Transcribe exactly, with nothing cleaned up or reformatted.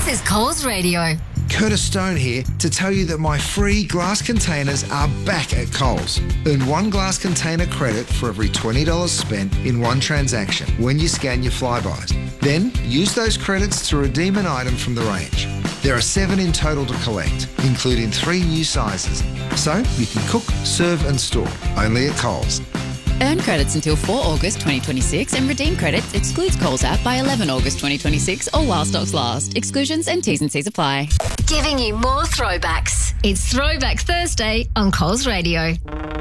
This is Coles Radio. Curtis Stone here to tell you that my free glass containers are back at Coles. Earn one glass container credit for every twenty dollars spent in one transaction when you scan your Flybys. Then use those credits to redeem an item from the range. There are seven in total to collect, including three new sizes. So you can cook, serve and store, only at Coles. Earn credits until the fourth of August twenty twenty-six and redeem credits excludes Coles app by the eleventh of August twenty twenty-six or while stocks last. Exclusions and T's and C's apply. Giving you more throwbacks. It's Throwback Thursday on Coles Radio.